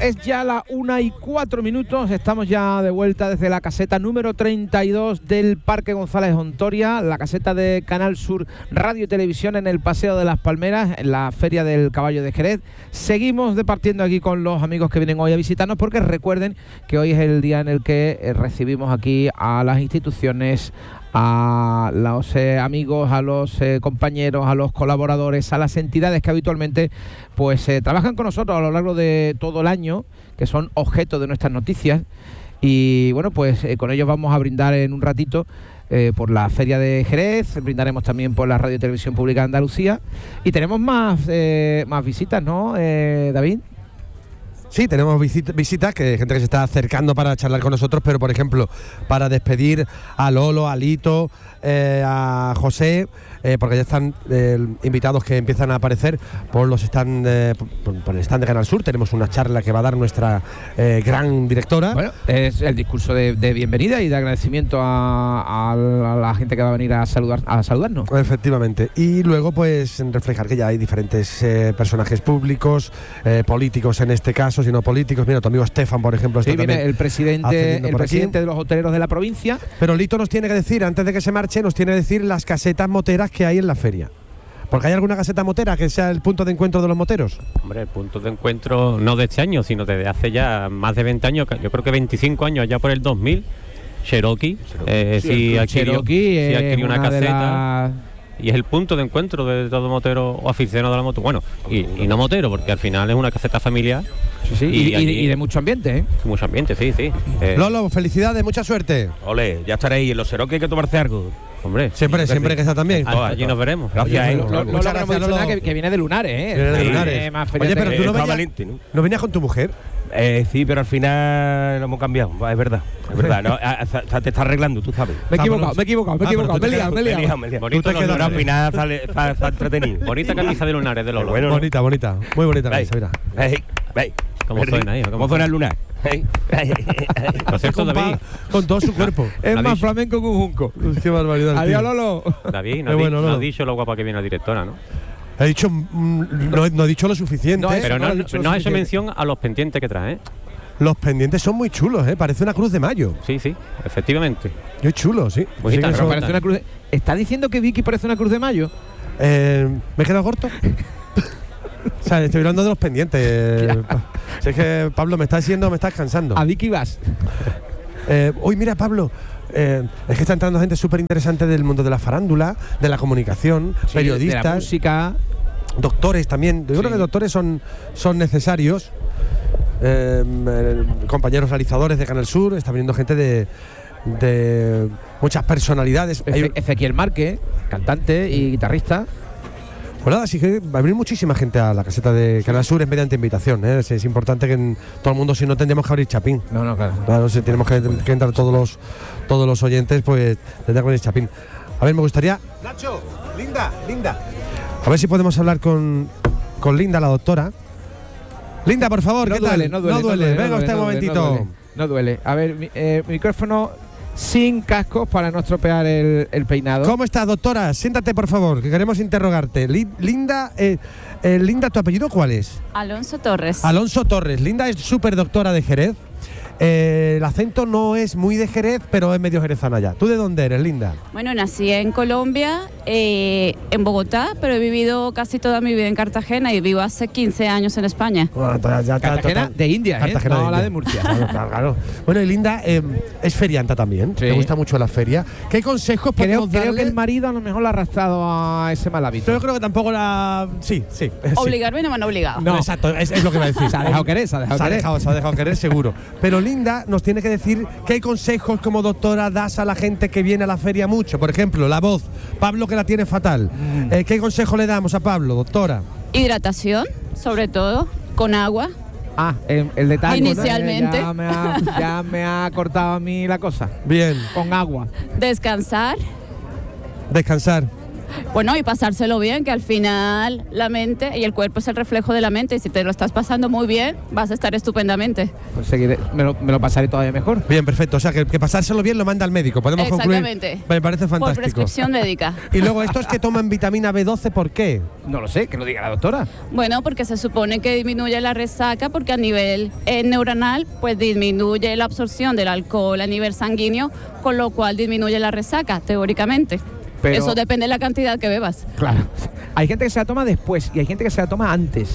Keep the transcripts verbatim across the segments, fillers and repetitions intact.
Es ya la una y cuatro minutos, estamos ya de vuelta desde la caseta número treinta y dos del Parque González Ontoria, la caseta de Canal Sur Radio y Televisión en el Paseo de las Palmeras, en la Feria del Caballo de Jerez. Seguimos departiendo aquí con los amigos que vienen hoy a visitarnos, porque recuerden que hoy es el día en el que eh, recibimos aquí a las instituciones, a los eh, amigos, a los eh, compañeros, a los colaboradores, a las entidades que habitualmente pues eh, trabajan con nosotros a lo largo de todo el año, que son objeto de nuestras noticias. Y bueno, pues eh, con ellos vamos a brindar en un ratito eh, por la Feria de Jerez, brindaremos también por la Radio y Televisión Pública de Andalucía, y tenemos más, eh, más visitas, ¿no, eh, David? Sí, tenemos visit visitas, que gente que se está acercando para charlar con nosotros, pero por ejemplo, para despedir a Lolo, a Lito, eh, a José, eh, porque ya están eh, invitados que empiezan a aparecer por los stand, eh, por, por el stand de Canal Sur. Tenemos una charla que va a dar nuestra eh, gran directora. Bueno, es el discurso de, de bienvenida y de agradecimiento a, a, la, a la gente que va a venir a saludar a saludarnos. Efectivamente. Y luego pues reflejar que ya hay diferentes eh, personajes públicos, eh, políticos en este caso, sino políticos. Mira, tu amigo Estefan, por ejemplo, está sí, viene el presidente, el presidente aquí. de los hoteleros de la provincia. Pero Lito nos tiene que decir, antes de que se marche, nos tiene que decir las casetas moteras que hay en la feria. Porque hay alguna caseta motera que sea el punto de encuentro de los moteros. Hombre, el punto de encuentro no de este año, sino desde hace ya más de veinte años, yo creo que veinticinco años, ya por el dos mil, Cherokee, eh, sí, si adquirió, Cherokee si adquirió una, una caseta. La... Y es el punto de encuentro de todo motero o aficionado a la moto. Bueno, y, y no motero, porque al final es una caseta familiar. Sí, sí, y, y, y, de, y de mucho ambiente, ¿eh? Mucho ambiente, sí, sí. Eh. Lolo, felicidades, mucha suerte. Ole, ya estaréis. En los Cherokee hay que tomarse algo. Hombre, siempre, sí, siempre que está también. Ah, allí nos veremos. Gracias. Oye, Lolo, Lolo, Lolo, muchas gracias, Lolo. que, que viene de Lunares, ¿eh? Viene de Sí, Lunares. Eh, más Oye, pero que, tú no venías, valiente, ¿no? ¿no venías con tu mujer? Eh, sí, pero al final lo hemos cambiado. Es verdad, es verdad. No, a, a, te está arreglando, tú sabes. Me he equivocado, me he equivocado, me he Ah, equivocado. Me he liado, me he Me he liado. liado, me he liado. Bonito Tú te los quedas, lunares. al final sale, está, está entretenido. Bonita camisa de lunares de Lolo. Bueno, ¿no? Bonita, bonita. Muy bonita Veis, camisa, mira. veis, veis. ¿Cómo suena ahí? ¿Cómo suena el lunar? Hey, hey, hey. Por cierto, Con, David, con todo su cuerpo. Es David. más flamenco que un junco. Qué barbaridad. Adiós, tío. Lolo. David, no, Qué has, bueno, di- no Lolo. has dicho lo guapa que viene la directora, ¿no? He dicho, mm, no, he- no he dicho lo suficiente. No, eso Pero no no, has dicho lo no has hecho suficiente. mención a los pendientes que trae, ¿eh? Los pendientes son muy chulos, ¿eh? Parece una cruz de mayo. Sí, sí, efectivamente. Muy chulo, sí. Muy Sí que gitano, son- Parece una cruz de... ¿Está diciendo que Vicky parece una cruz de mayo? Eh, ¿Me he quedado corto? O sea, estoy hablando de los pendientes. Si es que, Pablo, me estás diciendo, me estás cansando. A Vicky vas. Eh, Uy, mira, Pablo, eh, es que está entrando gente súper interesante del mundo de la farándula, de la comunicación, Sí, de la periodistas, música. doctores también. Yo Sí. creo que doctores son, son necesarios. Eh, eh, compañeros realizadores de Canal Sur, está viniendo gente de, de muchas personalidades. Hay- Efe- Ezequiel Márquez, cantante y guitarrista. Pues nada, así que va a venir muchísima gente a la caseta de Canal Sur, es mediante invitación, ¿eh? es, es importante que en todo el mundo, si no tendríamos que abrir chapín. No, no, claro. Claro, si tenemos que, que entrar todos los todos los oyentes, pues tendría que abrir chapín. A ver, me gustaría. Nacho, Linda, Linda. A ver si podemos hablar con, con Linda, la doctora. Linda, por favor, No ¿qué duele, tal? no duele, no duele, Venga no usted duele, un no duele, momentito. No duele, no duele. A ver, mi- eh, micrófono sin cascos para no estropear el, el peinado. ¿Cómo estás, doctora? Siéntate, por favor, que queremos interrogarte. Li- Linda, eh, eh, Linda, ¿tu apellido cuál es? Alonso Torres. Alonso Torres. Linda es súper doctora de Jerez. Eh, el acento no es muy de Jerez, pero es medio jerezana ya. ¿Tú de dónde eres, Linda? Bueno, nací en Colombia, eh, en Bogotá, pero he vivido casi toda mi vida en Cartagena y vivo hace quince años en España. Bueno, ya- ya- Cartagena total- de India, ¿eh? Cartagena No la India. de Murcia. Claro, claro, claro. Bueno, y Linda eh, es ferianta también. Sí. Te gusta mucho la feria. ¿Qué consejos Creo, podemos creo darle? que el marido a lo mejor la ha arrastrado a ese mal hábito. Yo creo que tampoco la. Sí, sí. eh, sí. Obligarme no me han obligado. No, exacto, es, es lo que va a decir. Se ha dejado querer, se ha dejado Se ha querer. dejado, se ha dejado querer, seguro. Pero Linda nos tiene que decir qué consejos como doctora das a la gente que viene a la feria mucho. Por ejemplo, la voz. Pablo, que la tiene fatal. Mm. Eh, ¿Qué consejo le damos a Pablo, doctora? Hidratación, sobre todo, con agua. Ah, el, el detalle. Inicialmente. Ya me, ha, ya me ha cortado a mí la cosa. Bien. Con agua. Descansar, Descansar. Bueno, y pasárselo bien, que al final la mente y el cuerpo es el reflejo de la mente, y si te lo estás pasando muy bien, vas a estar estupendamente. Pues seguiré, me, lo, me lo pasaré todavía mejor. Bien, perfecto. O sea, que, que pasárselo bien lo manda al médico. Podemos Exactamente. concluir. Me parece fantástico. Por prescripción médica. Y luego, estos que toman vitamina B doce, ¿por qué? No lo sé, que lo diga la doctora. Bueno, porque se supone que disminuye la resaca, porque a nivel eh, neuronal, pues disminuye la absorción del alcohol a nivel sanguíneo, con lo cual disminuye la resaca, teóricamente. Pero- Eso depende de la cantidad que bebas. Claro. Hay gente que se la toma después y hay gente que se la toma antes.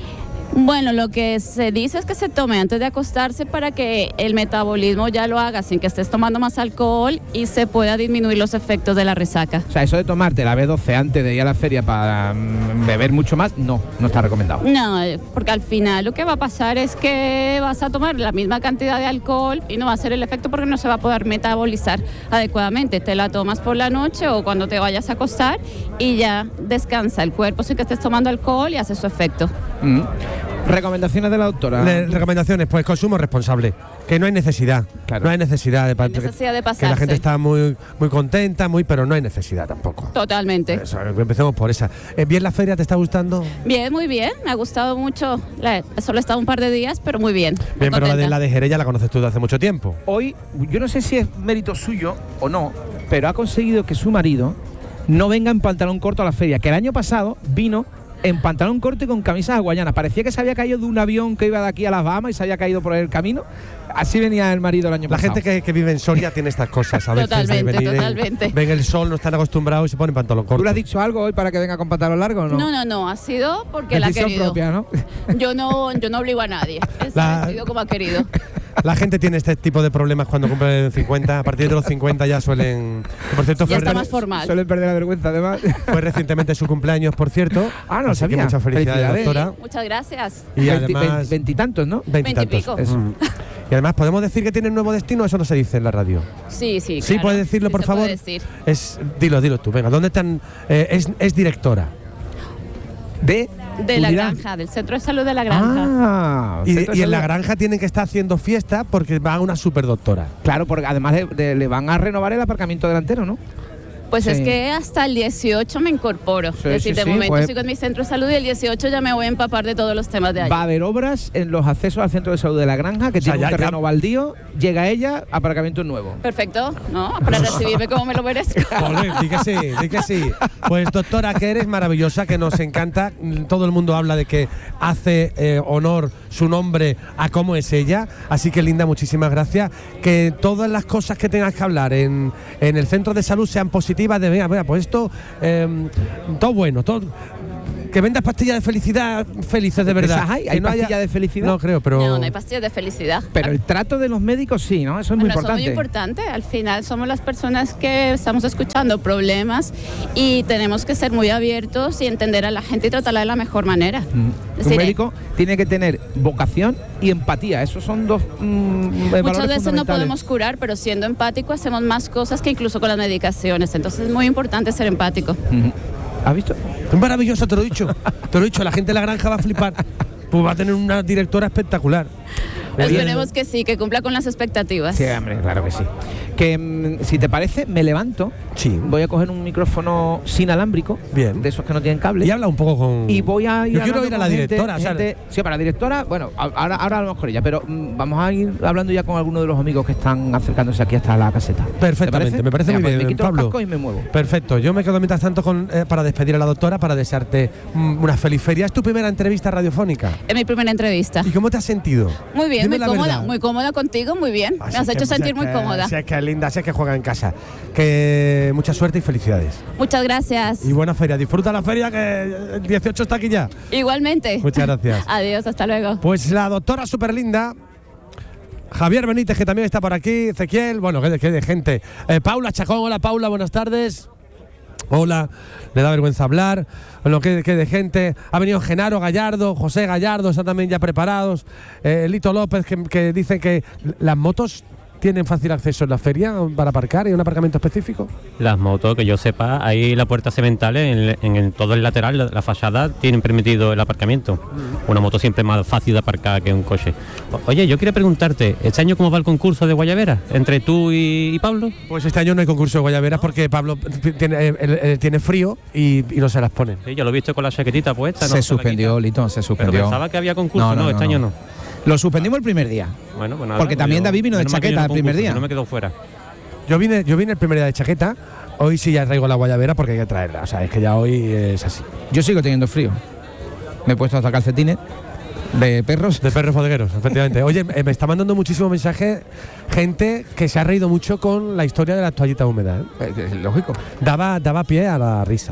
Bueno, lo que se dice es que se tome antes de acostarse para que el metabolismo ya lo haga sin que estés tomando más alcohol y se pueda disminuir los efectos de la resaca. O sea, eso de tomarte la B doce antes de ir a la feria para mm, beber mucho más, no, no está recomendado. No, eh, porque al final lo que va a pasar es que vas a tomar la misma cantidad de alcohol y no va a hacer el efecto porque no se va a poder metabolizar adecuadamente. Te la tomas por la noche o cuando te vayas a acostar y ya descansa el cuerpo sin que estés tomando alcohol y hace su efecto. Mm. Recomendaciones de la doctora. Le- recomendaciones, pues consumo responsable. Que no hay necesidad. Claro. No hay necesidad de, No hay necesidad de Que la pasarse. gente está muy, muy contenta, muy, pero no hay necesidad tampoco. Totalmente. Eso, empecemos por esa. Eh, ¿Bien la feria? ¿Te está gustando? Bien, muy bien. Me ha gustado mucho. La- Solo he estado un par de días, pero muy bien. Muy Bien, pero la de, contenta. la de Jerez ya la conoces tú de hace mucho tiempo. Hoy, yo no sé si es mérito suyo o no, pero ha conseguido que su marido no venga en pantalón corto a la feria, que el año pasado vino en pantalón corto y con camisas hawaianas. Parecía que se había caído de un avión que iba de aquí a las Bahamas y se había caído por el camino. Así venía el marido el año La pasado. gente que, que vive en Soria tiene estas cosas a veces. de Totalmente, venir en- totalmente. ven el sol, no están acostumbrados y se ponen pantalón corto. ¿Tú le has dicho algo hoy para que venga con pantalón largo o no? No, no, no. Ha sido porque la ha Decisión querido. propia, ¿no? Yo no, yo no obligo a nadie. Él se La- ha decidido como ha querido. La gente tiene este tipo de problemas cuando cumplen cincuenta. A partir de los cincuenta ya suelen. que por cierto, Ya fue, está re- más formal. Suelen perder la vergüenza, además. fue recientemente su cumpleaños, por cierto. Ah, no lo Así que sabía. muchas felicidades, Felicidades. doctora. Muchas gracias. Y Veinti- además. vein- Veintitantos, ¿no? Veintitantos. Veintipico. Eso. Mm. Y además, ¿podemos decir que tiene un nuevo destino? Eso no se dice en la radio. Sí, sí. Sí, claro. puedes decirlo, Sí por se favor. puede decir. Es, dilo, dilo tú. Venga, ¿dónde están? Eh, es, es directora. De, De la unidad. granja, del centro de salud de la granja. Ah, Y, centro de y en la salud. granja tienen que estar haciendo fiesta porque va una superdoctora. Claro, porque además le, de- le van a renovar el aparcamiento delantero, ¿no? Pues Sí. es que hasta el dieciocho me incorporo. Sí, es decir, sí, de sí, momento pues- sigo en mi centro de salud y el dieciocho ya me voy a empapar de todos los temas de ahí. Va a haber obras en los accesos al centro de salud de la granja, que O sea, tiene ya- un terreno ya- baldío, llega ella, aparcamiento nuevo. Perfecto, ¿no? Para recibirme como me lo merezco. Joder, di que sí, di que sí. Pues doctora, que eres maravillosa, que nos encanta. Todo el mundo habla de que hace eh, honor su nombre a cómo es ella. Así que Linda, muchísimas gracias. Que todas las cosas que tengas que hablar en, en el centro de salud sean positivas. De venga, venga, pues esto, eh, todo bueno, todo. Que vendas pastillas de felicidad felices de verdad. ¿Esas hay? Que ¿Hay no haya- pastillas de felicidad? No creo, pero. No, no hay pastillas de felicidad. Pero el trato de los médicos sí, ¿no? Eso es muy Bueno, eso importante. es muy importante. Al final somos las personas que estamos escuchando problemas y tenemos que ser muy abiertos y entender a la gente y tratarla de la mejor manera. Mm. Es Un decir, médico tiene que tener vocación y empatía. Esos son dos mm, valores muchas veces no fundamentales. podemos curar, pero siendo empático hacemos más cosas que incluso con las medicaciones. Entonces es muy importante ser empático. Ujú. ¿Has visto? Es maravilloso, te lo he dicho. Te lo he dicho, la gente de la granja va a flipar. Pues va a tener una directora espectacular. Oye, Esperemos que sí, que cumpla con las expectativas. Sí, hombre, claro que sí. Que mm, si te parece, me levanto. Sí. Voy a coger un micrófono sin alámbrico. Bien. De esos que no tienen cable. Y habla un poco con. Y voy a ir Yo quiero hablando ir a con la gente- directora. o sea, gente- sí, para la directora, bueno, a- ahora, ahora hablamos con ella, pero mm, vamos a ir hablando ya con algunos de los amigos que están acercándose aquí hasta la caseta. Perfectamente, ¿Te me parece Venga, muy pues bien, me quito Pablo. los cascos y me muevo. Perfecto, yo me quedo mientras tanto con, eh, para despedir a la doctora, para desearte mm, una feliz feria. ¿Es tu primera entrevista radiofónica? Es mi primera entrevista. ¿Y cómo te has sentido? Muy bien, Dime muy la cómoda, verdad. muy cómoda contigo, muy bien. Ah, Me si has es hecho que- sentir si es muy que- cómoda. Si es que es linda, si es que juega en casa. Que mucha suerte y felicidades. Muchas gracias. Y buena feria. Disfruta la feria, que el dieciocho está aquí ya. Igualmente. Muchas gracias. Adiós, hasta luego. Pues la doctora Superlinda, Javier Benítez, que también está por aquí, Ezequiel, bueno, qué de, qué de gente. Eh, Paula Chacón, hola Paula, buenas tardes. Hola, le da vergüenza hablar. Bueno, qué, qué de gente. Ha venido Genaro Gallardo, José Gallardo, están también ya preparados. Eh, Lito López, que, que dicen que las motos tienen fácil acceso en la feria para aparcar? ¿Hay un aparcamiento específico? Las motos, que yo sepa, ahí la puerta cemental, en, en el, todo el lateral, la, la fachada, tienen permitido el aparcamiento. Mm. Una moto siempre es más fácil de aparcar que un coche. O, oye, yo quería preguntarte, ¿este año cómo va el concurso de guayabera entre tú y, y Pablo? Pues este año no hay concurso de guayaberas porque Pablo tiene, él, él tiene frío y, y no se las pone. Sí, yo lo he visto con la chaquetita puesta. Se no, suspendió, Lito, se suspendió. Pero pensaba que había concurso, no, no, no este no, año no. Lo suspendimos el primer día. Bueno, pues nada, porque pues también yo, David vino de chaqueta el primer día. No me quedo fuera. Yo vine, yo vine el primer día de chaqueta. Hoy sí ya traigo la guayabera porque hay que traerla. O sea, es que ya hoy es así. Yo sigo teniendo frío. Me he puesto hasta calcetines de perros. De perros bodegueros, efectivamente. Oye, me está mandando muchísimos mensajes gente que se ha reído mucho con la historia de las toallitas húmedas, ¿eh? Eh, lógico. Daba, daba pie a la risa.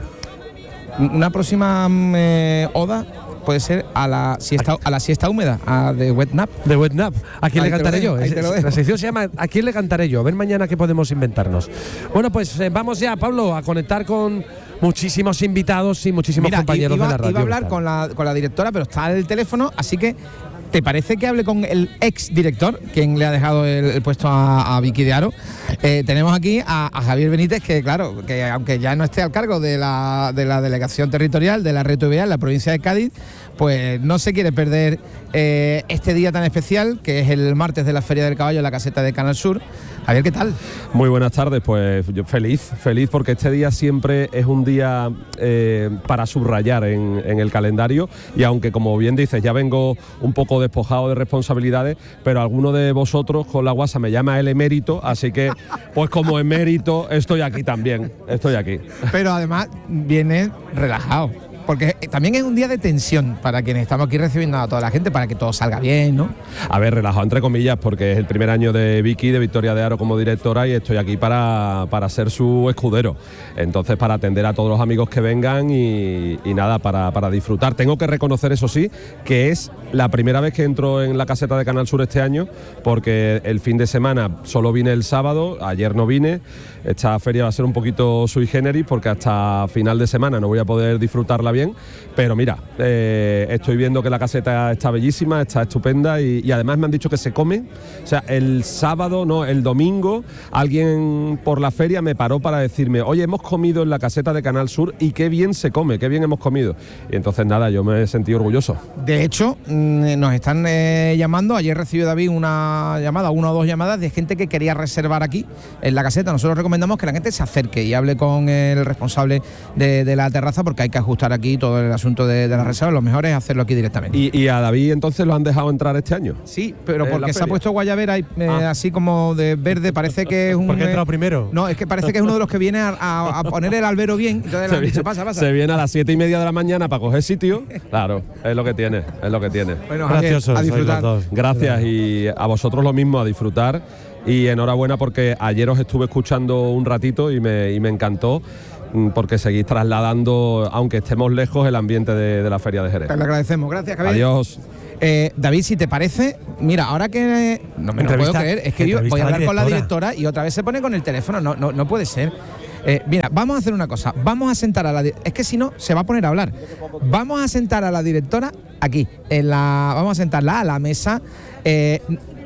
Una próxima eh, oda puede ser a la siesta, a la siesta húmeda, a de Wet Nap. De Wet Nap. ¿A quién Ahí le cantaré yo? Ahí te lo dejo. La sección se llama ¿A quién le cantaré yo? A ver mañana qué podemos inventarnos. Bueno, pues eh, vamos ya, Pablo, a conectar con muchísimos invitados y muchísimos Mira, compañeros iba, de la radio. Iba a hablar con la, con la directora, pero está en el teléfono, así que ¿te parece que hable con el ex director, quien le ha dejado el, el puesto a, a Vicky de Aro? Eh, tenemos aquí a, a Javier Benítez, que claro, que aunque ya no esté al cargo de la, de la delegación territorial de la R T V A en la provincia de Cádiz, pues no se quiere perder eh, este día tan especial, que es el martes de la Feria del Caballo en la caseta de Canal Sur. Javier, ¿qué tal? Muy buenas tardes, pues yo feliz, feliz porque este día siempre es un día eh, para subrayar en, en el calendario, y aunque como bien dices ya vengo un poco despojado de responsabilidades, pero alguno de vosotros con la guasa me llama el emérito, así que pues como emérito estoy aquí también, estoy aquí. Pero además viene relajado, porque también es un día de tensión para quienes estamos aquí recibiendo a toda la gente, para que todo salga bien, ¿no? A ver, relajado entre comillas, porque es el primer año de Vicky, de Victoria de Aro como directora, y estoy aquí para, para ser su escudero. Entonces, para atender a todos los amigos que vengan y, y nada, para, para disfrutar. Tengo que reconocer, eso sí, que es la primera vez que entro en la caseta de Canal Sur este año, porque el fin de semana solo vine el sábado, ayer no vine. Esta feria va a ser un poquito sui generis, porque hasta final de semana no voy a poder disfrutarla bien, pero mira, eh, estoy viendo que la caseta está bellísima, está estupenda, y, y además me han dicho que se come. O sea, el sábado, no, el domingo, alguien por la feria me paró para decirme: oye, hemos comido en la caseta de Canal Sur y qué bien se come, qué bien hemos comido. Y entonces nada, yo me he sentido orgulloso. De hecho, nos están eh, llamando. Ayer recibió David una llamada, una o dos llamadas de gente que quería reservar aquí en la caseta. Nosotros recomendamos que la gente se acerque y hable con el responsable de, de la terraza, porque hay que ajustar aquí todo el asunto de, de la reserva. Lo mejor es hacerlo aquí directamente. ¿Y, y a David entonces lo han dejado entrar este año? Sí, pero porque se ha puesto guayabera y, eh, ah. así como de verde, parece que es un... ¿Por qué ha entrado primero? No, es que parece que es uno de los que viene a, a, a poner el albero bien. Entonces le han dicho, pasa, pasa. Se viene a las siete y media de la mañana para coger sitio. Claro, es lo que tiene, es lo que tiene. Bueno, graciosos, a disfrutar. Gracias, y a vosotros lo mismo, a disfrutar. Y enhorabuena, porque ayer os estuve escuchando un ratito y me, y me encantó, porque seguís trasladando, aunque estemos lejos, el ambiente de, de la Feria de Jerez. Te lo agradecemos, gracias, Javier. Adiós. Eh, David, si te parece, mira, ahora que no me lo puedo creer, es que yo voy a hablar con la directora y otra vez se pone con el teléfono, no, no, no puede ser. Eh, mira, vamos a hacer una cosa, vamos a sentar a la... Es que si no, se va a poner a hablar. Vamos a sentar a la directora aquí, en la, vamos a sentarla a la mesa. Eh,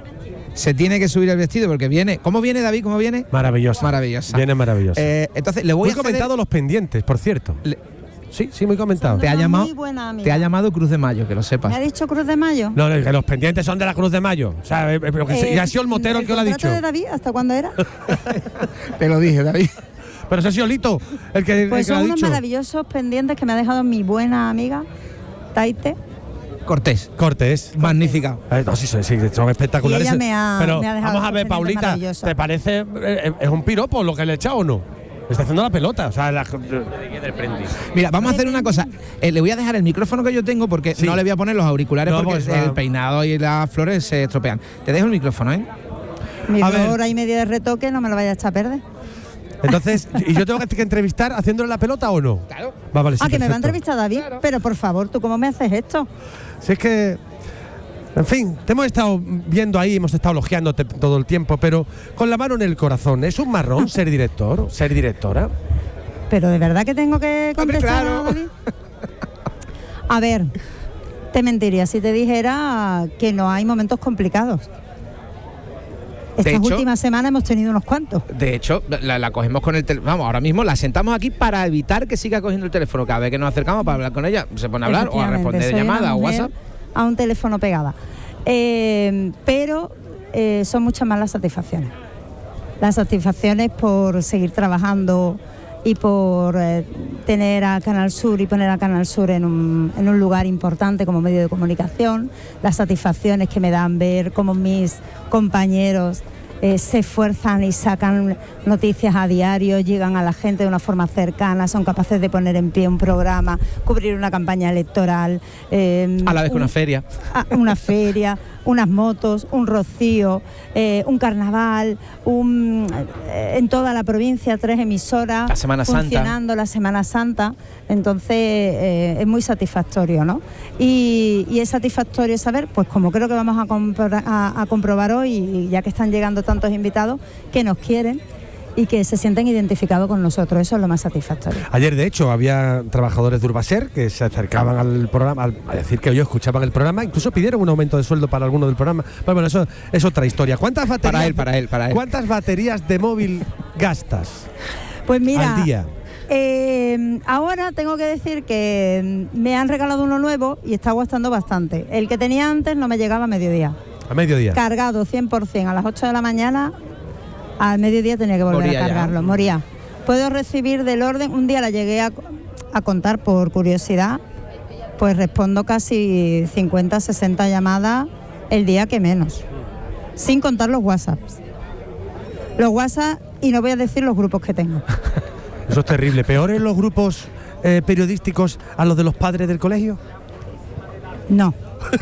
se tiene que subir el vestido porque viene... ¿Cómo viene, David? ¿Cómo viene? Maravillosa. Maravillosa. Viene maravillosa. Eh, entonces, le voy muy a comentado los pendientes, por cierto. Le, Sí, sí, muy comentado. Te ha llamado, te ha llamado Cruz de Mayo, que lo sepas. ¿Me ha dicho Cruz de Mayo? No, no, que los pendientes son de la Cruz de Mayo. O sea, eh, pero que eh, ha sido el motero el, el que lo ha dicho. ¿El contrato de David hasta cuándo era? Te lo dije, David. Pero ese ha sido Lito el que, pues el que son lo ha unos dicho. maravillosos pendientes que me ha dejado mi buena amiga Taite Cortés. Cortés. Magnífica. Eh, no, sí, sí, sí, son espectaculares. Y ella me ha, pero me ha dejado vamos a ver, Paulita, ¿te parece eh, es un piropo lo que le he echado o no? Está haciendo la pelota, o sea, la... Mira, vamos a hacer una cosa. Eh, le voy a dejar el micrófono que yo tengo porque sí. no le voy a poner los auriculares, no, porque pues, el peinado y las flores se estropean. Te dejo el micrófono, ¿eh? Mi hora y media de retoque no me lo vaya a echar a perder. Entonces, ¿y yo tengo que entrevistar haciéndole la pelota o no? Claro. Va, vale, sí, ah, que perfecto. me va a entrevistar David. Claro. Pero por favor, ¿tú cómo me haces esto? Si es que... En fin, te hemos estado viendo ahí, hemos estado elogiándote todo el tiempo, pero con la mano en el corazón. ¿Es un marrón ser director, ser directora? Pero de verdad que tengo que contestar, claro. David. A ver, te mentiría si te dijera que no hay momentos complicados. Estas hecho- últimas semanas hemos tenido unos cuantos. De hecho, la, la cogemos con el teléfono. Vamos, ahora mismo la sentamos aquí para evitar que siga cogiendo el teléfono. Cada vez que nos acercamos para hablar con ella, se pone a hablar o a Efectivamente, responder soy una llamadas o mujer WhatsApp. a un teléfono pegada. Eh, pero eh, son muchas más las satisfacciones. Las satisfacciones por seguir trabajando y por eh, tener a Canal Sur y poner a Canal Sur en un, en un lugar importante como medio de comunicación. Las satisfacciones que me dan ver cómo mis compañeros eh, se esfuerzan y sacan noticias a diario, llegan a la gente de una forma cercana, son capaces de poner en pie un programa, cubrir una campaña electoral. eh, A la vez que un- una feria. a- una feria, unas motos, un rocío, eh, un carnaval, un, eh, en toda la provincia tres emisoras La Semana Santa. funcionando, la Semana Santa. Entonces eh, es muy satisfactorio, ¿no? Y, y es satisfactorio saber, pues como creo que vamos a, compro- a, a comprobar hoy, y ya que están llegando tantos invitados, que nos quieren y que se sienten identificados con nosotros. Eso es lo más satisfactorio. Ayer, de hecho, había trabajadores de Urbaser que se acercaban al programa al- a decir que ellos escuchaban el programa, incluso pidieron un aumento de sueldo para alguno del programa. Pero bueno, eso es otra historia. ¿Cuántas baterías, Para él, para él, para él. ¿Cuántas baterías de móvil gastas Pues mira, al día? eh, ahora tengo que decir que mm, me han regalado uno nuevo y está gustando bastante. El que tenía antes no me llegaba a mediodía. A mediodía. Cargado cien por ciento a las ocho de la mañana, al mediodía tenía que volver Moría a ya. cargarlo, moría. Puedo recibir del orden, un día la llegué a, a contar por curiosidad, pues respondo casi cincuenta, sesenta llamadas el día que menos, sin contar los WhatsApps. Los WhatsApp, y no voy a decir los grupos que tengo. Eso es terrible. ¿Peores los grupos eh, periodísticos a los de los padres del colegio? No.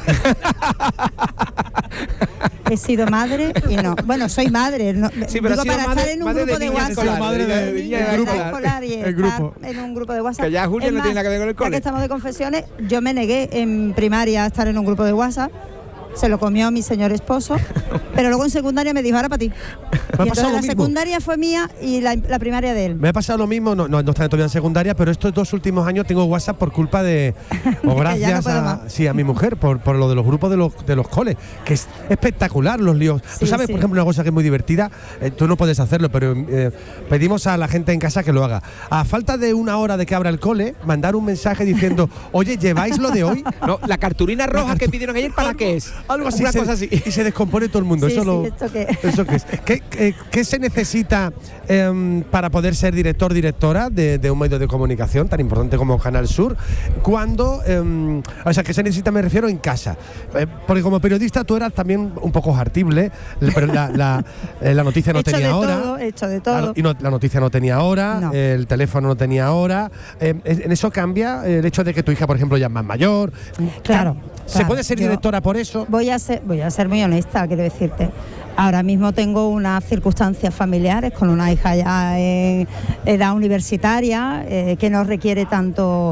He sido madre y no. Bueno, soy madre. No, Sí, pero digo, ha sido para madre- estar en un madre de grupo de, niña WhatsApp. escolar, madre de- de de niña niña escolar, escolar. y El estar grupo. en un grupo de WhatsApp. Que ya Julia Es no más, tiene nada que ver con el ya cole. que estamos de confesiones, yo me negué en primaria a estar en un grupo de WhatsApp. Se lo comió mi señor esposo, pero luego en secundaria me dijo, ahora para ti. Y pasado entonces lo la mismo. secundaria fue mía y la, la primaria de él. Me ha pasado lo mismo, no, no, no están todavía en secundaria, pero estos dos últimos años tengo WhatsApp por culpa de, o ya no gracias puedo a, más. sí, a mi mujer, por, por lo de los grupos de los, de los coles, que es espectacular los líos. Sí, Tú sabes, sí. por ejemplo, una cosa que es muy divertida, eh, tú no puedes hacerlo, pero eh, pedimos a la gente en casa que lo haga. A falta de una hora de que abra el cole, mandar un mensaje diciendo, oye, ¿lleváis lo de hoy? No, la cartulina roja que pidieron ayer, ¿para qué es? Algo así, Una se- cosa así. y se descompone todo el mundo. Sí, eso sí, lo- ¿esto qué? ¿eso qué es? ¿Qué, qué- qué se necesita em, para poder ser director, directora de, de un medio de comunicación tan importante como Canal Sur? Cuando, em, o sea, ¿qué se necesita? Me refiero en casa. Eh, porque como periodista tú eras también un poco hartible, pero la, la- eh, la noticia no He hecho tenía de hora. todo, he hecho de La, todo. no- y no- la noticia no tenía hora, No. el teléfono no tenía hora. Eh, en eso cambia el hecho de que tu hija, por ejemplo, ya es más mayor. Claro, ¿Se claro. puede ser Yo- directora por eso? Voy a ser, voy a ser muy honesta, quiero decirte. Ahora mismo tengo unas circunstancias familiares con una hija ya en edad universitaria, eh, que no requiere tanto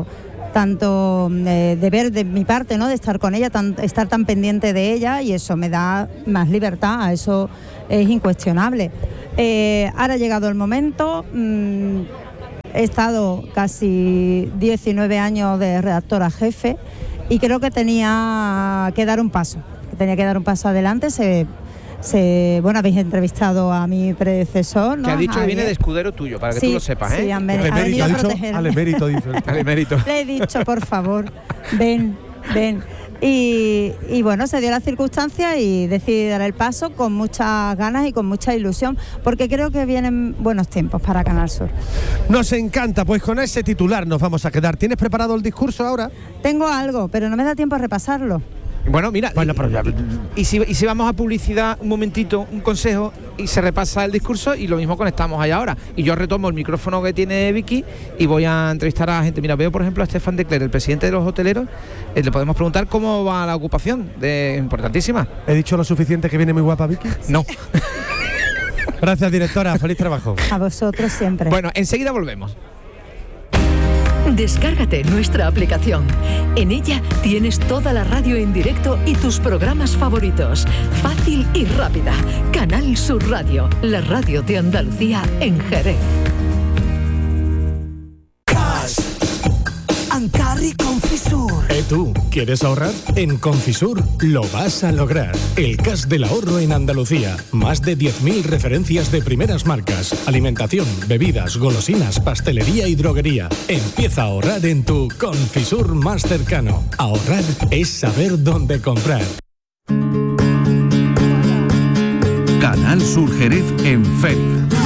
tanto eh, deber de mi parte, ¿no? De estar con ella, tan- estar tan pendiente de ella, y eso me da más libertad, eso es incuestionable. Eh, ahora ha llegado el momento. mm, He estado casi diecinueve años de redactora jefe y creo que tenía que dar un paso, que tenía que dar un paso adelante. Se, se, bueno, habéis entrevistado a mi predecesor, ¿no? Que ha dicho que Javier. viene de escudero tuyo, para que Sí, tú lo sepas, ¿eh? sí, han veni- Al ha venido emérito, a ha dicho, protegerme. al emérito, dice. Al emérito. Le he dicho, por favor, ven, ven. Y, y bueno, se dio la circunstancia y decidí dar el paso con muchas ganas y con mucha ilusión, porque creo que vienen buenos tiempos para Canal Sur. Nos encanta, pues con ese titular nos vamos a quedar. ¿Tienes preparado el discurso ahora? Tengo algo, pero no me da tiempo a repasarlo. Bueno, mira, Bueno, pero ya- y, si, y si vamos a publicidad un momentito, un consejo, y se repasa el discurso y lo mismo conectamos allá ahora. Y yo retomo el micrófono que tiene Vicky y voy a entrevistar a gente. Mira, veo por ejemplo a Estefan Decler, el presidente de los hoteleros. Eh, le podemos preguntar cómo va la ocupación, de importantísima. ¿He dicho lo suficiente que viene muy guapa Vicky? No. Gracias, directora. Feliz trabajo. A vosotros siempre. Bueno, enseguida volvemos. Descárgate nuestra aplicación. En ella tienes toda la radio en directo y tus programas favoritos. Fácil y rápida. Canal Sur Radio, la radio de Andalucía en Jerez. Ancarri Confisur. ¿Eh tú? ¿Quieres ahorrar? En Confisur lo vas a lograr. El cash del ahorro en Andalucía. Más de diez mil referencias de primeras marcas. Alimentación, bebidas, golosinas, pastelería y droguería. Empieza a ahorrar en tu Confisur más cercano. Ahorrar es saber dónde comprar. Canal Sur Jerez en Feria.